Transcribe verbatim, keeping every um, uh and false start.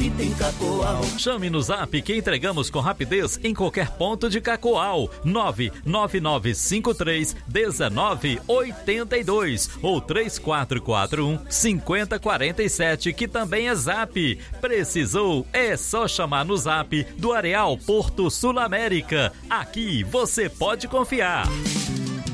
vida em Cacoal. Chame no Zap que entregamos com rapidez em qualquer ponto de Cacoal. nove nove nove cinco três um nove oito dois ou três quatro quatro um cinco zero quatro sete, que também é Zap. Precisou? É só chamar no Zap do Areal Porto Sul América. Aqui você pode confiar.